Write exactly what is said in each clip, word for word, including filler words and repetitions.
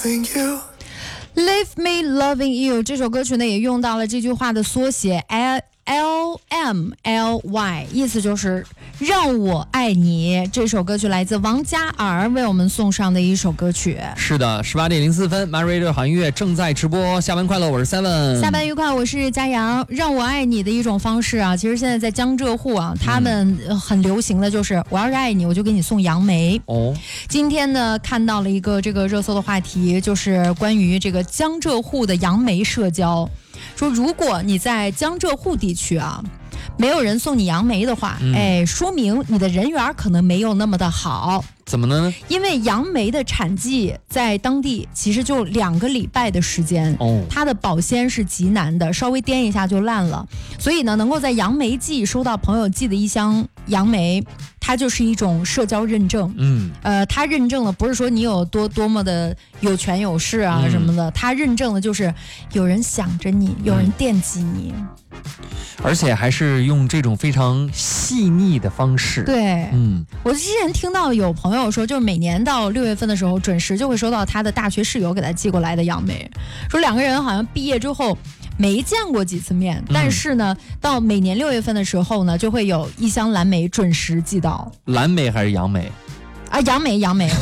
Leave me loving you 这首歌曲呢也用到了这句话的缩写 L L M L Y， 意思就是让我爱你。这首歌曲来自王嘉尔为我们送上的一首歌曲。 是的，十八点零四分 ，My Radio 好音乐正在直播。下班快乐，我是 Seven。 下班愉快，我是佳阳。让我爱你的一种方式啊，其实现在在江浙沪啊，他们很流行的就是，我要是爱你，我就给你送杨梅。哦，今天呢看到了一个这个热搜的话题，就是关于这个江浙沪的杨梅社交。说如果你在江浙沪地区啊，没有人送你杨梅的话，嗯、哎，说明你的人缘可能没有那么的好。 怎么呢？ 因为杨梅的产季在当地其实就两个礼拜的时间，哦，它的保鲜是极难的，稍微颠一下就烂了。所以呢，能够在杨梅季收到朋友寄的一箱杨梅，它就是一种社交认证。嗯，呃，它认证的不是说你有多多么的有权有势啊什么的，嗯、它认证的就是有人想着你，有人惦记你。嗯， 而且还是用这种非常细腻的方式。 对，嗯，我之前听到有朋友说，就是每年到六月份的时候，准时就会收到他的大学室友给他寄过来的杨梅，说两个人好像毕业之后没见过几次面，嗯、但是呢，到每年六月份的时候呢，就会有一箱蓝莓准时寄到。 蓝莓还是杨梅？ 啊，杨梅，杨梅。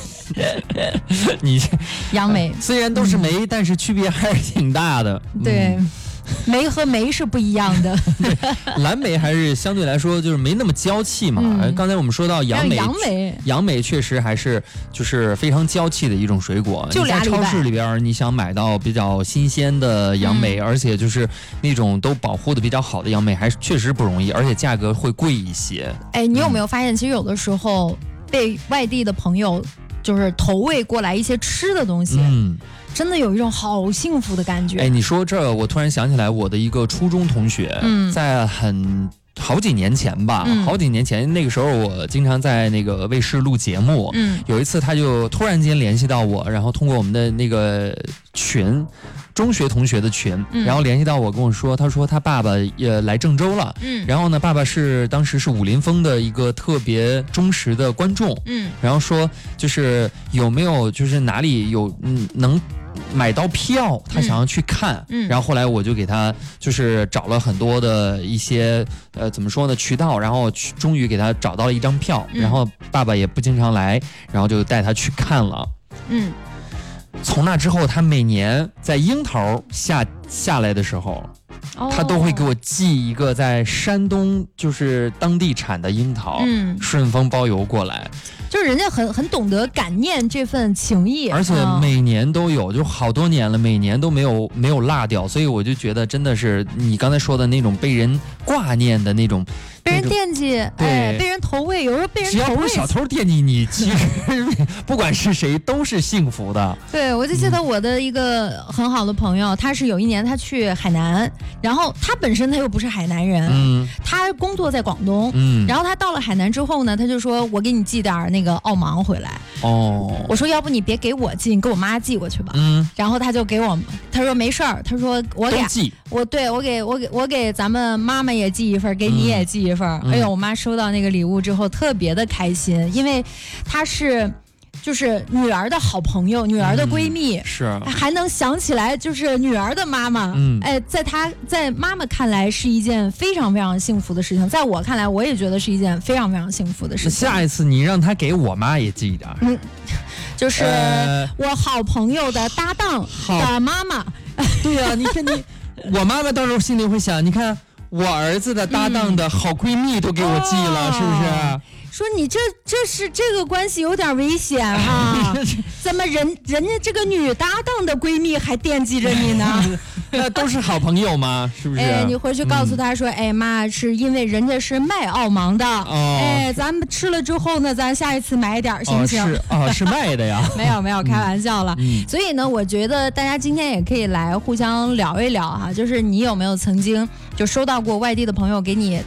你杨梅虽然都是梅，嗯、但是区别还是挺大的。 对。 嗯， 梅和梅是不一样的。 蓝莓还是相对来说就是没那么娇气嘛。嗯、刚才我们说到杨梅， 杨梅， 杨梅确实还是就是非常娇气的一种水果。 就俩礼拜。 你在超市里边，你想买到比较新鲜的杨梅，嗯、而且就是那种都保护的比较好的杨梅，还是确实不容易，而且价格会贵一些。 哎，你有没有发现，其实有的时候被外地的朋友就是投喂过来一些吃的东西，嗯。真的有一种好幸福的感觉。 哎，你说这，我突然想起来，我的一个初中同学，嗯、在很好几年前吧，嗯、好几年前那个时候，我经常在那个卫视录节目。嗯，有一次他就突然间联系到我，然后通过我们的那个群。中学同学的群，然后联系到我跟我说，他说他爸爸也来郑州了，嗯，然后呢，爸爸是当时是武林风的一个特别忠实的观众，嗯，然后说就是有没有就是哪里有嗯能买到票，他想要去看，嗯，然后后来我就给他就是找了很多的一些呃怎么说呢渠道，然后终于给他找到了一张票，嗯、然后爸爸也不经常来，然后就带他去看了，嗯。从那之后，他每年在樱桃下下来的时候，哦、他都会给我寄一个在山东就是当地产的樱桃，嗯，顺丰包邮过来。 就是人家很很懂得感念这份情谊， 而且每年都有，就好多年了，每年都没有没有落掉，所以我就觉得真的是你刚才说的那种被人挂念的那种。 被人惦记，哎，被人投喂，有时候被人投喂。 只要不是小偷惦记你，其实不管是谁都是幸福的。 对，我就记得我的一个很好的朋友，嗯、他是有一年他去海南，然后他本身他又不是海南人，嗯，他工作在广东，嗯，然后他到了海南之后呢，他就说我给你寄点那个澳芒回来。哦，我说要不你别给我寄，你给我妈寄过去吧。嗯，然后他就给我，他说没事儿，他说我给我对我给我给我给咱们妈妈也寄一份，给你也寄一份。嗯、哎呦，我妈收到那个礼物之后特别的开心，因为她是就是女儿的好朋友，女儿的闺蜜，嗯、 是还能想起来就是女儿的妈妈。嗯，哎，在她在妈妈看来是一件非常非常幸福的事情，在我看来我也觉得是一件非常非常幸福的事情。 下一次你让她给我妈也寄一点。嗯， 就是我好朋友的搭档的妈妈。 对呀、啊，你看你，我妈妈到时候心里会想，你看。我儿子的搭档的好闺蜜都给我寄了，嗯、是不是？ 说你这这是这个关系有点危险啊！怎么人人家这个女搭档的闺蜜还惦记着你呢？ 那都是好朋友吗？是不是？ 哎，你回去告诉他说，嗯、哎妈，是因为人家是卖澳芒的，哦、哎，咱们吃了之后呢，咱下一次买一点行不行？ 哦，是哦，是卖的呀。 没有没有，开玩笑了。嗯、所以呢，我觉得大家今天也可以来互相聊一聊哈，就是你有没有曾经就收到过外地的朋友给你